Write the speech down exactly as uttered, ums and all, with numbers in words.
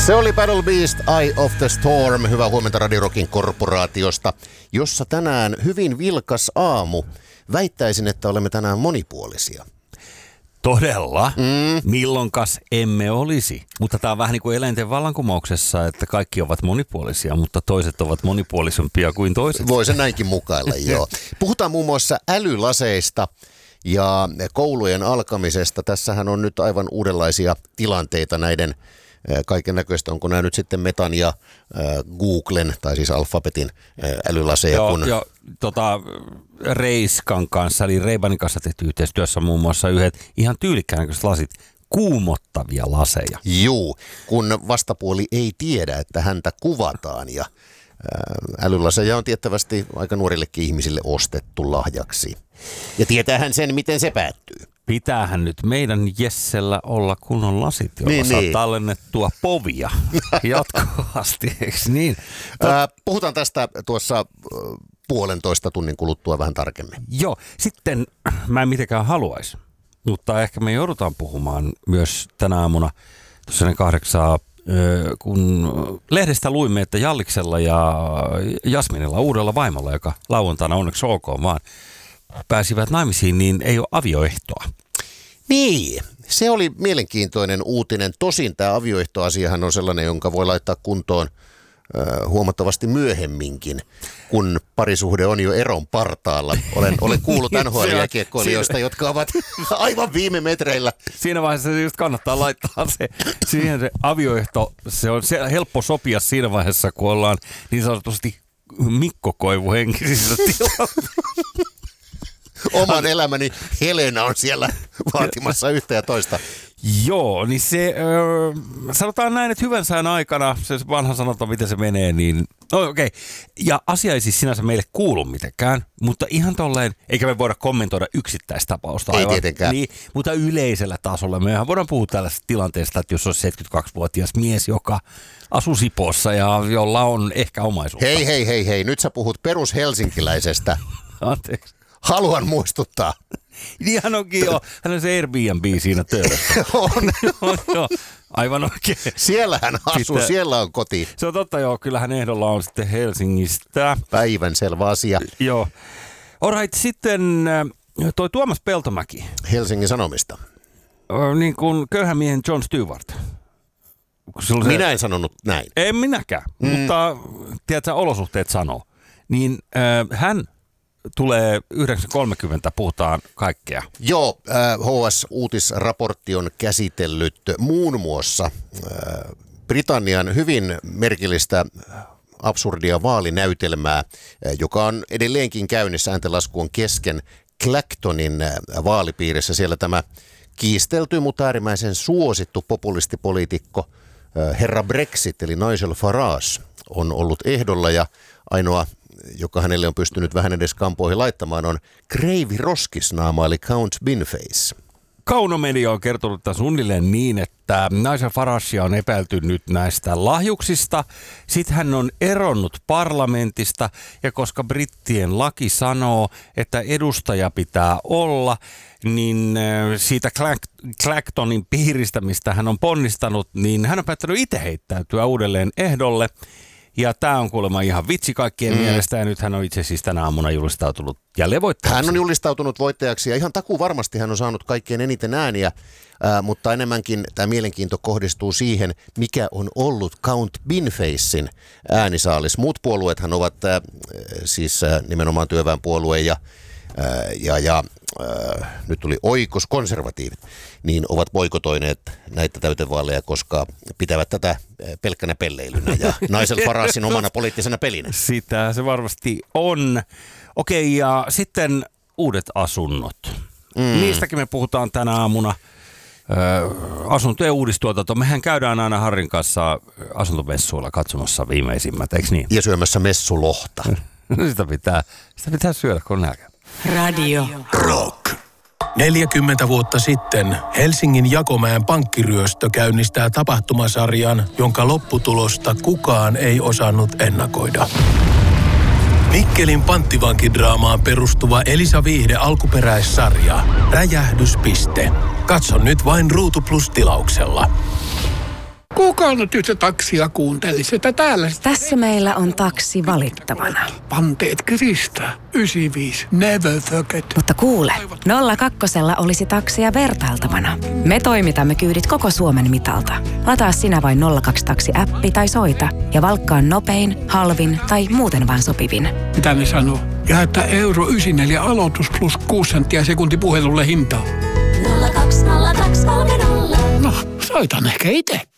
Se oli Battle Beast, Eye of the Storm. Hyvää huomenta Radio Rockin korporaatiosta, jossa tänään hyvin vilkas aamu. Väittäisin, että olemme tänään monipuolisia. Todella? Mm. Milloinkas emme olisi? Mutta tämä on vähän niin kuin eläinten vallankumouksessa, että kaikki ovat monipuolisia, mutta toiset ovat monipuolisempia kuin toiset. Voi sen näinkin mukailla, joo. Puhutaan muun muassa älylaseista ja koulujen alkamisesta. Tässähän on nyt aivan uudenlaisia tilanteita näiden kaiken näköistä. Onko nämä nyt sitten Metan ja äh, Googlen, tai siis Alphabetin äh, älylaseja? Joo, kun... jo, tota, Reiskan kanssa, eli Ray-Banin kanssa tehty yhteistyössä muun muassa yhdet ihan tyylikkään näköiset lasit, kuumottavia laseja. Juu, kun vastapuoli ei tiedä, että häntä kuvataan, ja äh, älylaseja on tiettävästi aika nuorillekin ihmisille ostettu lahjaksi. Ja tietäähän sen, miten se päättyy. Pitäähän nyt meidän Jessellä olla kunnon lasit, jolla niin, saa niin. tallennettua povia jatkuvasti, eikö niin? Tot... Ää, puhutaan tästä tuossa äh, puolentoista tunnin kuluttua vähän tarkemmin. Joo, sitten mä en mitenkään haluaisi, mutta ehkä me joudutaan puhumaan myös tänä aamuna tuossa ne kahdeksaa, kun lehdestä luimme, että Jalliksella ja Jasminilla, uudella vaimolla, joka lauantaina onneksi ok vaan, pääsivät naimisiin, niin ei ole avioehtoa. Niin, se oli mielenkiintoinen uutinen. Tosin tämä avioehtoasiahan on sellainen, jonka voi laittaa kuntoon äh, huomattavasti myöhemminkin, kun parisuhde on jo eron partaalla. Olen, olen kuullut N H L-jääkiekkoilijoista, jotka ovat aivan viime metreillä. Siinä vaiheessa se just kannattaa laittaa se, siihen se avioehto. Se on se, helppo sopia siinä vaiheessa, kun ollaan niin sanotusti Mikko Koivu henkisissä tilanteissa. Oman elämäni Helena on siellä vaatimassa yhtä ja toista. Joo, niin se, öö, sanotaan näin, että hyvän sään aikana, se vanha sanonta, miten se menee, niin no, okei. Okay. Ja asia ei siis sinänsä meille kuulu mitenkään, mutta ihan tolleen, eikä me voida kommentoida yksittäistapausta. Ei aivan, tietenkään. Niin, mutta yleisellä tasolla. Mehän voidaan puhua tällaisesta tilanteesta, että jos on seitsemänkymmentäkaksivuotias mies, joka asuu Sipoossa ja jolla on ehkä omaisuutta. Hei, hei, hei, hei. Nyt sä puhut perushelsinkiläisestä. Anteeksi. Haluan muistuttaa. Niin hän onkin jo, hän on se Airbnb siinä töydessä. on. on jo, aivan oikein. Siellä hän asuu, Pitää. Siellä on koti. Se on totta, joo, kyllähän ehdolla on sitten Helsingistä. Päivänselvä asia. Joo. Alright, sitten toi Tuomas Peltomäki. Helsingin Sanomista. Niin kuin köyhän miehen Jon Stewart. Minä se... en sanonut näin. En minäkään, mm. mutta tiedätkö, olosuhteet sanoo. Niin äh, hän tulee yhdeksän kolmekymmentä, puhutaan kaikkea. Joo, äh, H S-uutisraportti on käsitellyt muun muassa äh, Britannian hyvin merkillistä absurdia vaalinäytelmää, äh, joka on edelleenkin käynnissä, ääntenlasku on kesken Clactonin äh, vaalipiirissä. Siellä tämä kiistelty, mutta äärimmäisen suosittu populistipoliitikko äh, herra Brexit, eli Nigel Farage, on ollut ehdolla ja ainoa, joka hänelle on pystynyt vähän edes kampoihin laittamaan, on Kreivi Roskisnaama, eli Count Binface. Kaunomedia on kertonut tämän suunnilleen niin, että Nigel Faragea on epäilty nyt näistä lahjuksista. Sitten hän on eronnut parlamentista, ja koska brittien laki sanoo, että edustaja pitää olla, niin siitä Clactonin piiristä, mistä hän on ponnistanut, niin hän on päättänyt itse heittäytyä uudelleen ehdolle. Ja tämä on kuulemma ihan vitsi kaikkien mm. mielestä, ja nyt hän on itse siis tänä aamuna julistautunut jälleen voittajaksi. Hän on julistautunut voittajaksi, ja ihan takuu varmasti hän on saanut kaikkein eniten ääniä, äh, mutta enemmänkin tämä mielenkiinto kohdistuu siihen, mikä on ollut Count Binfacein äänisaalis. Muut puolueethan ovat äh, siis äh, nimenomaan työväenpuolue ja ja, ja äh, nyt tuli oikos konservatiivit, niin ovat boikotoineet näitä täytevaaleja, koska pitävät tätä pelkkänä pelleilynä ja Nigel Faragein omana poliittisena pelinä. Sitä se varmasti on. Okei, ja sitten uudet asunnot. Mm. Niistäkin me puhutaan tänä aamuna. Ö, asuntojen uudistuotanto. Mehän käydään aina Harrin kanssa asuntomessuilla katsomassa viimeisimmät, eikö niin? Ja syömässä messulohta. sitä, pitää, sitä pitää syödä, kun nälkä. Radio Rock. neljäkymmentä vuotta sitten Helsingin Jakomäen pankkiryöstö käynnistää tapahtumasarjan, jonka lopputulosta kukaan ei osannut ennakoida. Mikkelin panttivankidraamaan perustuva Elisa Viihde alkuperäissarja Räjähdyspiste. Katso nyt vain Ruutu Plus -tilauksella. Kuka nyt yhtä taksia kuuntelisi, että täällä... Tässä meillä on taksi valittavana. Panteet kiristää. yhdeksänkymmentäviisi. Never forget. Mutta kuule, nolla kakkosella olisi taksia vertailtavana. Me toimitamme kyydit koko Suomen mitalta. Lataa sinä vain nolla kaksi taksi-appi tai soita ja valkkaa nopein, halvin tai muuten vaan sopivin. Mitä ne sanoo? Ja että euro yhdeksänkymmentäneljä aloitus plus kuusi senttiä sekunti puhelulle hintaa. nolla kaksi nolla kaksi kolme nolla. No, soitan ehkä itse.